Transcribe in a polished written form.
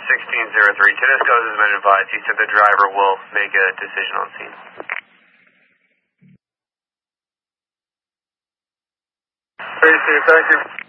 1603. Tedesco's has been advised. He said the driver will make a decision on scene. Thank you.